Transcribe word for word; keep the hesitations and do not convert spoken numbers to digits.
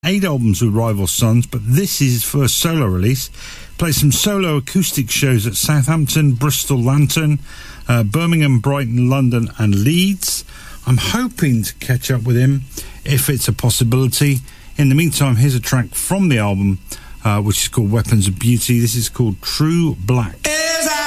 eight albums with Rival Sons, but this is his first solo release. Played some solo acoustic shows at Southampton, Bristol, Lantern, uh, Birmingham, Brighton, London and Leeds. I'm hoping to catch up with him if it's a possibility. In the meantime, here's a track from the album, uh, which is called Weapons of Beauty. This is called True Black. As I